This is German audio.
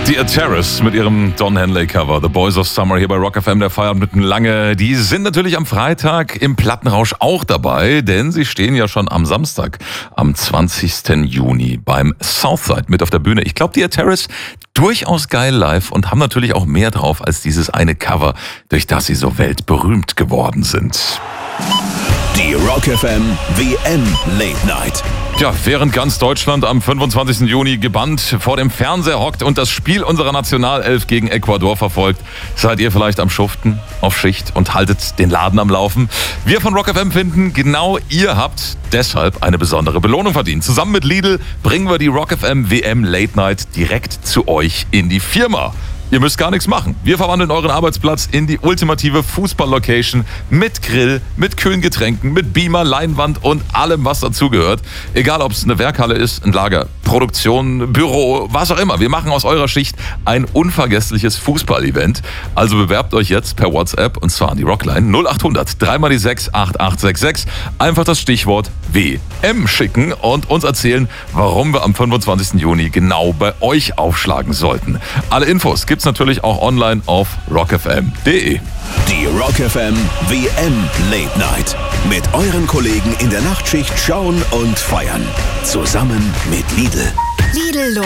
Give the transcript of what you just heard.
Die Terrace mit ihrem Don Henley Cover, The Boys of Summer hier bei Rock FM, der feiert mitten lange. Die sind natürlich am Freitag im Plattenrausch auch dabei, denn sie stehen ja schon am Samstag, am 20. Juni beim Southside mit auf der Bühne. Ich glaube, die Terrace durchaus geil live und haben natürlich auch mehr drauf als dieses eine Cover, durch das sie so weltberühmt geworden sind. Die Rock FM WM Late Night. Ja, während ganz Deutschland am 25. Juni gebannt vor dem Fernseher hockt und das Spiel unserer Nationalelf gegen Ecuador verfolgt, seid ihr vielleicht am Schuften, auf Schicht und haltet den Laden am Laufen. Wir von Rock FM finden, genau ihr habt deshalb eine besondere Belohnung verdient. Zusammen mit Lidl bringen wir die Rock FM WM Late Night direkt zu euch in die Firma. Ihr müsst gar nichts machen. Wir verwandeln euren Arbeitsplatz in die ultimative Fußball-Location mit Grill, mit kühlen Getränken, mit Beamer, Leinwand und allem, was dazugehört. Egal, ob es eine Werkhalle ist, ein Lager, Produktion, Büro, was auch immer. Wir machen aus eurer Schicht ein unvergessliches Fußball-Event. Also bewerbt euch jetzt per WhatsApp und zwar an die Rockline 0800 3x6 8866. Einfach das Stichwort WM schicken und uns erzählen, warum wir am 25. Juni genau bei euch aufschlagen sollten. Alle Infos gibt's natürlich auch online auf rockfm.de. Die Rock FM WM Late Night. Mit euren Kollegen in der Nachtschicht schauen und feiern. Zusammen mit Lidl. Lidl